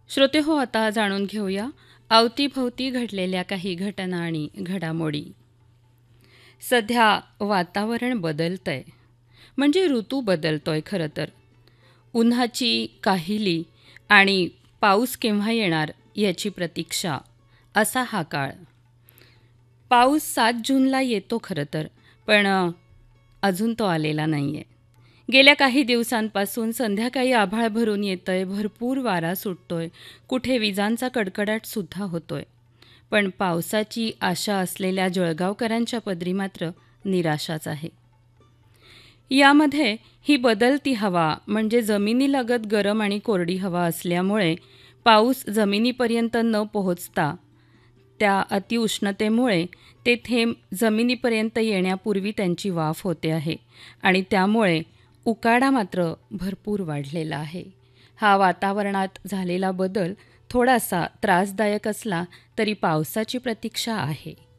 श्रोतेहो, आता जाणून घेऊया अवतीभवती घडलेल्या काही घटना आणि घडामोडी. सध्या वातावरण बदलतंय, म्हणजे ऋतू बदलतोय खरं तर. उन्हाची काहिली आणि पाऊस केव्हा येणार याची प्रतीक्षा, असा हा काळ. पाऊस 7 जूनला येतो खरं तर, पण अजून तो आलेला नाही आहे. गेल्या काही दिवसांपासून संध्याकाळी आभाळ भरून येतंय, भरपूर वारा सुटतोय, कुठे विजांचा कडकडाटसुद्धा होतोय. पण पावसाची आशा असलेल्या जळगावकरांच्या पदरी मात्र निराशाच आहे. यामध्ये ही बदलती हवा म्हणजे जमिनीलगत गरम आणि कोरडी हवा असल्यामुळे पाऊस जमिनीपर्यंत न पोहोचता त्या अतिउष्णतेमुळे ते थेंब जमिनीपर्यंत येण्यापूर्वी त्यांची वाफ होते आहे आणि त्यामुळे उकाडा मात्र भरपूर वाढलेला आहे. हा वातावरणात झालेला बदल थोडासा त्रासदायक असला तरी पावसाची प्रतीक्षा आहे.